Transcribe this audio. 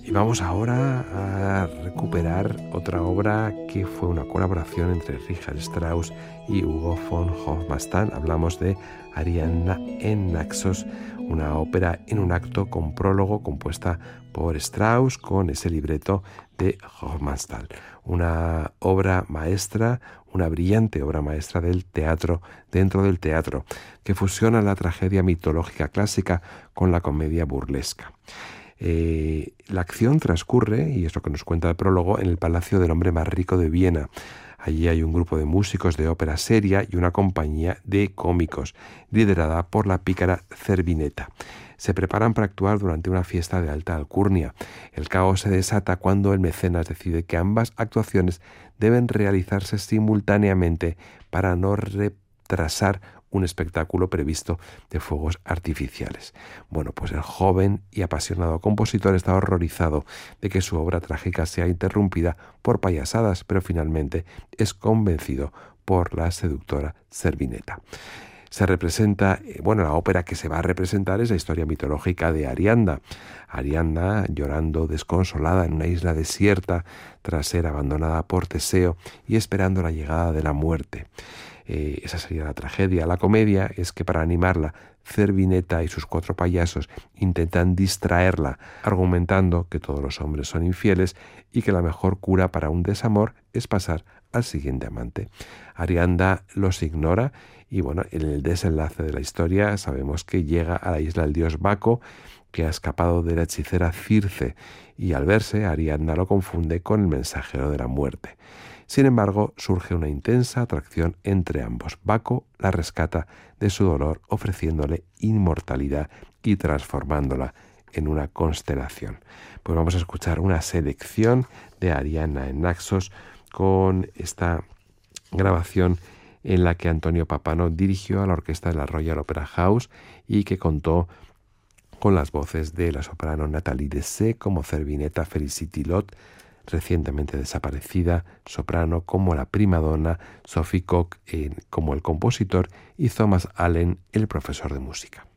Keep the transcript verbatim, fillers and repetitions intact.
Y vamos ahora a recuperar otra obra que fue una colaboración entre Richard Strauss y Hugo von Hofmannsthal. Hablamos de Ariadna en Naxos, una ópera en un acto con prólogo compuesta por Strauss con ese libreto de Hofmannsthal. Una obra maestra, una brillante obra maestra del teatro dentro del teatro, que fusiona la tragedia mitológica clásica con la comedia burlesca. Eh, la acción transcurre, y es lo que nos cuenta el prólogo, en el Palacio del Hombre Más Rico de Viena. Allí hay un grupo de músicos de ópera seria y una compañía de cómicos, liderada por la pícara Zervineta. Se preparan para actuar durante una fiesta de alta alcurnia. El caos se desata cuando el mecenas decide que ambas actuaciones deben realizarse simultáneamente para no retrasar un espectáculo previsto de fuegos artificiales. Bueno, pues el joven y apasionado compositor está horrorizado de que su obra trágica sea interrumpida por payasadas, pero finalmente es convencido por la seductora Zervineta. Se representa, bueno, la ópera que se va a representar es la historia mitológica de Ariadna. Ariadna llorando desconsolada en una isla desierta tras ser abandonada por Teseo y esperando la llegada de la muerte. Eh, esa sería la tragedia. La comedia es que para animarla, Zervineta y sus cuatro payasos intentan distraerla, argumentando que todos los hombres son infieles y que la mejor cura para un desamor es pasar al siguiente amante. Ariadna los ignora y, bueno, en el desenlace de la historia sabemos que llega a la isla el dios Baco, que ha escapado de la hechicera Circe, y al verse, Ariadna lo confunde con el mensajero de la muerte. Sin embargo, surge una intensa atracción entre ambos. Baco la rescata de su dolor, ofreciéndole inmortalidad y transformándola en una constelación. Pues vamos a escuchar una selección de Ariadna en Naxos con esta grabación en la que Antonio Papano dirigió a la orquesta de la Royal Opera House y que contó con las voces de la soprano Nathalie Dessay como Zervineta, Felicity Lott, recientemente desaparecida, soprano, como la primadonna, Sophie Koch eh, como el compositor y Thomas Allen, el profesor de música.